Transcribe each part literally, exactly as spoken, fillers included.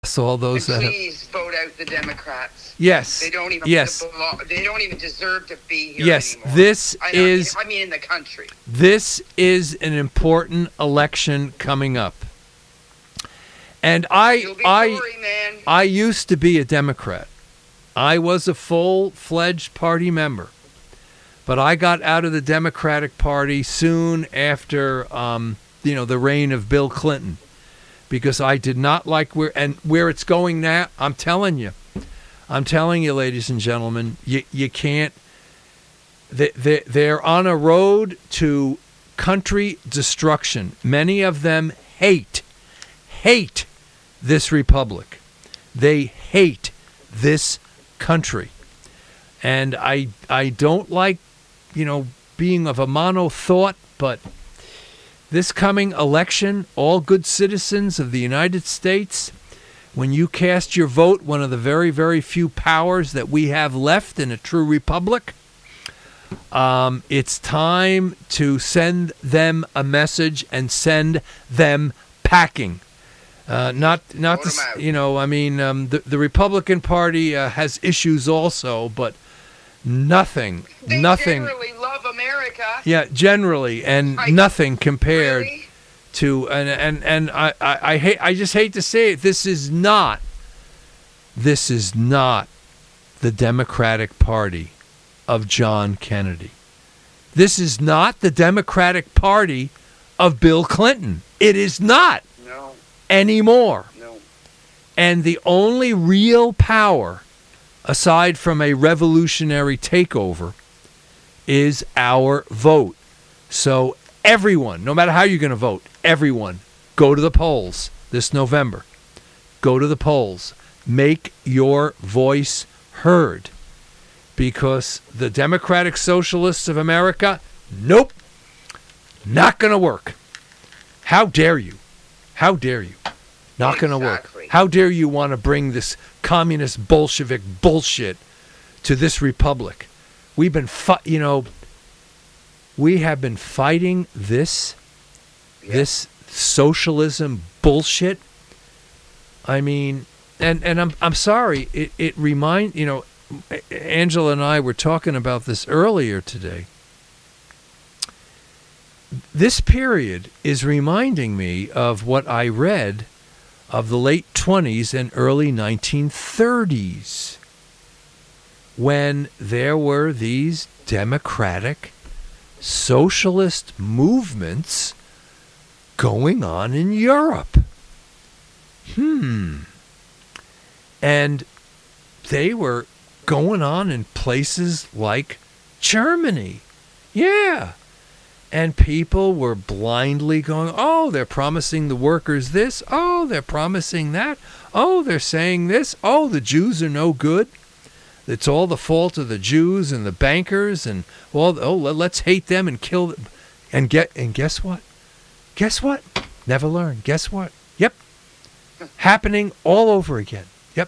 all those and that please have, vote out the Democrats. yes, They don't even yes, belong, they don't even deserve to be here yes. anymore. This I, is I mean, in the country. this is an important election coming up, and I You'll be I sorry, man. I used to be a Democrat. I was a full-fledged party member, but I got out of the Democratic Party soon after, um, you know, the reign of Bill Clinton, because I did not like where and where it's going now. I'm telling you, I'm telling you, ladies and gentlemen, you you can't. They they they're on a road to country destruction. Many of them hate hate this republic. They hate this country, and I I don't like, you know, being of a mono thought, but this coming election, all good citizens of the United States, when you cast your vote, one of the very, very few powers that we have left in a true republic, um, it's time to send them a message and send them packing. Uh, not, not Vote to, 'em s- out. you know, I mean, um, the, the Republican Party uh, has issues also, but nothing, They nothing. generally love America. Yeah, generally, and I- nothing compared Really? to and and and I, I I hate I just hate to say it. This is not. This is not the Democratic Party of John Kennedy. This is not the Democratic Party of Bill Clinton. It is not No, anymore. no. And the only real power, aside from a revolutionary takeover, is our vote. So everyone, no matter how you're going to vote, everyone, go to the polls this November. Go to the polls. Make your voice heard. Because the Democratic Socialists of America, nope, not going to work. How dare you? How dare you? Not going to work. Exactly. How dare you want to bring this communist Bolshevik bullshit to this republic? We've been, fi- you know, we have been fighting this, Yeah. this socialism bullshit. I mean, and, and I'm I'm sorry. It it remind you know, Angela and I were talking about this earlier today. This period is reminding me of what I read of the late twenties and early nineteen thirties, when there were these democratic socialist movements going on in Europe. Hmm. And they were going on in places like Germany. Yeah. And people were blindly going, oh, they're promising the workers this. Oh, they're promising that. Oh, they're saying this. Oh, the Jews are no good. It's all the fault of the Jews and the bankers. And, well, oh, let's hate them and kill them. And, get, and guess what? Guess what? Never learn. Guess what? Yep. Happening all over again. Yep.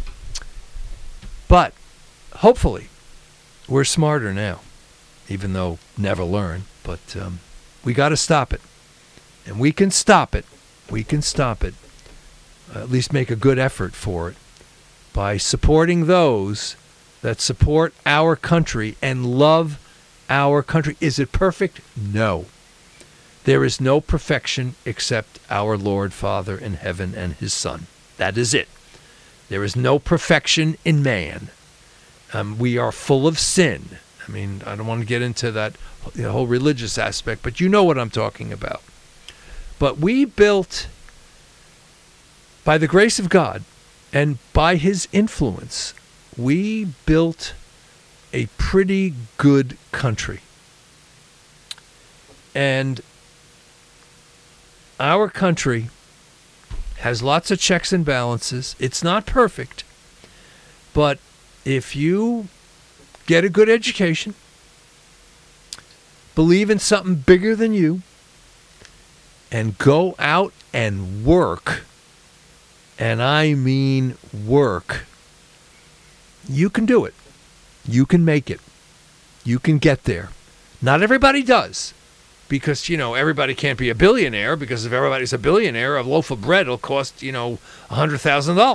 But hopefully we're smarter now, even though never learn. But um, we got to stop it. And we can stop it. We can stop it. Uh, at least make a good effort for it by supporting those that support our country and love our country. Is it perfect? No. There is no perfection except our Lord Father in heaven and his Son. That is it. There is no perfection in man. Um, we are full of sin. I mean, I don't want to get into that the whole religious aspect, but you know what I'm talking about. But we built, by the grace of God and by his influence, we built a pretty good country. And our country has lots of checks and balances. It's not perfect, but if you get a good education, believe in something bigger than you, and go out and work, and I mean work, you can do it. You can make it. You can get there. Not everybody does. because, you know, everybody can't be a billionaire, because if everybody's a billionaire, a loaf of bread will cost, you know, one hundred thousand